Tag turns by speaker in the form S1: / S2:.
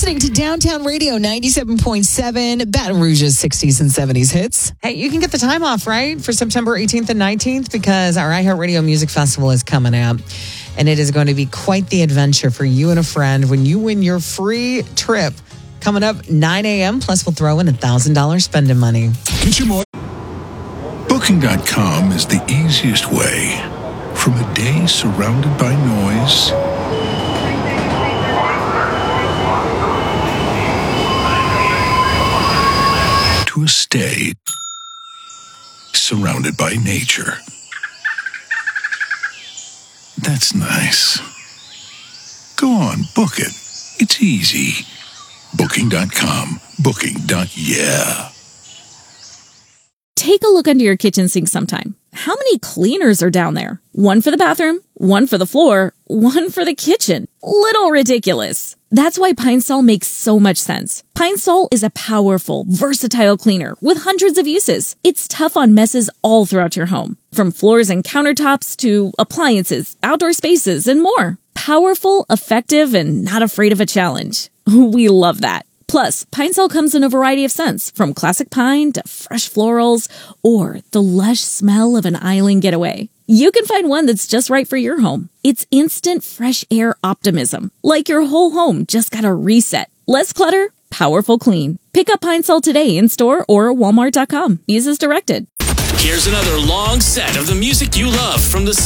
S1: listening to Downtown Radio 97.7, Baton Rouge's 60s and 70s hits. Hey, you can get the time off, right, for September 18th and 19th because our iHeartRadio Music Festival is coming up. And it is going to be quite the adventure for you and a friend when you win your free trip. Coming up 9 a.m. Plus, we'll throw in $1,000 spending money.
S2: Get your more. Booking.com is the easiest way. From a day surrounded by noise to a stay surrounded by nature. That's nice. Go on, book it. It's easy. Booking.com. Booking.yeah.
S3: Take a look under your kitchen sink sometime. How many cleaners are down there? One for the bathroom, one for the floor, one for the kitchen. Little ridiculous. That's why Pine Sol makes so much sense. Pine Sol is a powerful, versatile cleaner with hundreds of uses. It's tough on messes all throughout your home, from floors and countertops to appliances, outdoor spaces, and more. Powerful, effective, and not afraid of a challenge. We love that. Plus, Pine Sol comes in a variety of scents, from classic pine to fresh florals or the lush smell of an island getaway. You can find one that's just right for your home. It's instant fresh air optimism, like your whole home just got a reset. Less clutter, powerful clean. Pick up Pine Sol today in store or Walmart.com. Use as directed.
S4: Here's another long set of the music you love from the